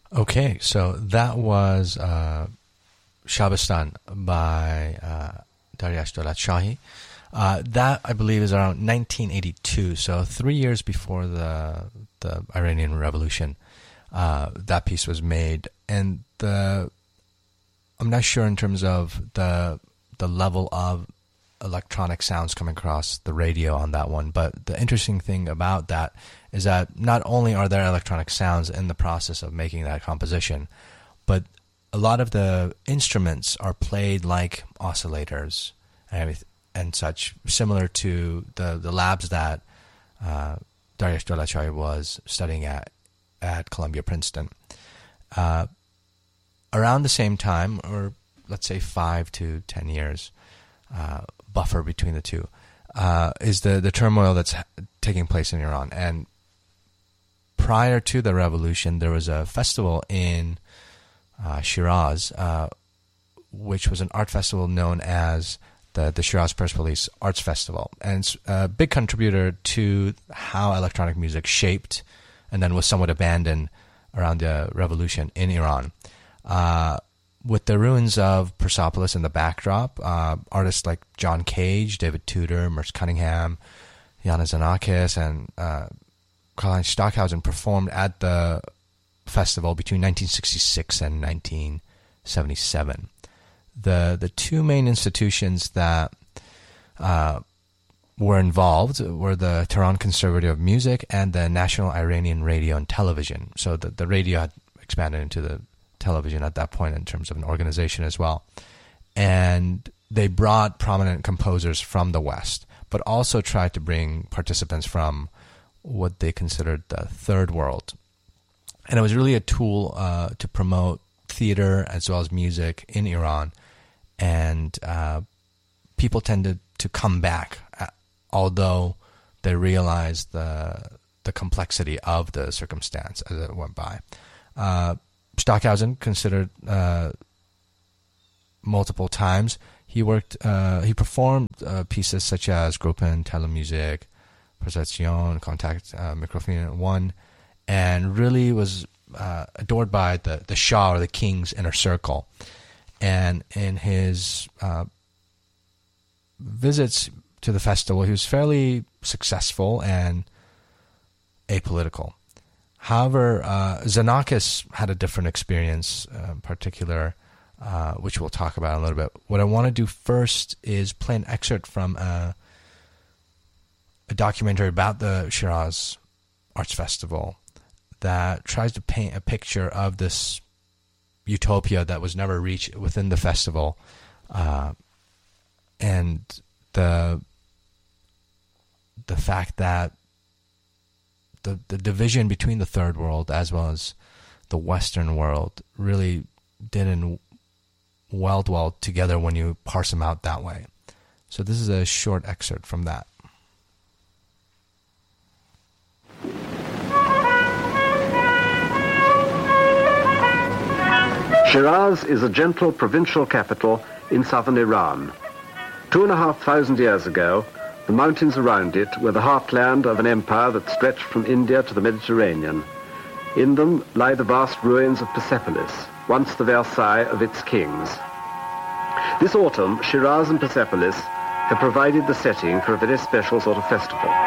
Okay, so that was Shabistan by Dariush Daulat Shahi. That, I believe, is around 1982, so 3 years before the Iranian Revolution. That piece was made, and I'm not sure in terms of the level of electronic sounds coming across the radio on that one, but the interesting thing about that is that not only are there electronic sounds in the process of making that composition, but a lot of the instruments are played like oscillators and such, similar to the labs that Dariush Daulat Shahi was studying at Columbia Princeton. Around the same time, or let's say 5 to 10 years buffer between the two, is the turmoil that's taking place in Iran. And prior to the revolution, there was a festival in Shiraz, which was an art festival known as the Shiraz Persepolis Arts Festival. And it's a big contributor to how electronic music shaped and then was somewhat abandoned around the revolution in Iran. With the ruins of Persepolis in the backdrop, artists like John Cage, David Tudor, Merce Cunningham, Iannis Xenakis, and Karlheinz Stockhausen performed at the festival between 1966 and 1977. The two main institutions that were involved were the Tehran Conservatory of Music and the National Iranian Radio and Television. So the radio had expanded into the television at that point in terms of an organization as well. And they brought prominent composers from the West, but also tried to bring participants from what they considered the third world. And it was really a tool to promote theater as well as music in Iran. And people tended to come back, although they realized the complexity of the circumstance as it went by. Stockhausen considered multiple times. He performed pieces such as Gruppen, Telemusik, Perception, Contact, Microphone 1, and really was adored by the Shah or the king's inner circle. And in his visits to the festival, he was fairly successful and apolitical. However, Xenakis had a different experience, in particular, which we'll talk about in a little bit. What I want to do first is play an excerpt from a documentary about the Shiraz Arts Festival that tries to paint a picture of this utopia that was never reached within the festival, and the fact that the division between the third world as well as the Western world really didn't weld well together when you parse them out that way. So this is a short excerpt from that. Shiraz is a gentle provincial capital in southern Iran. 2,500 years ago, the mountains around it were the heartland of an empire that stretched from India to the Mediterranean. In them lie the vast ruins of Persepolis, once the Versailles of its kings. This autumn, Shiraz and Persepolis have provided the setting for a very special sort of festival.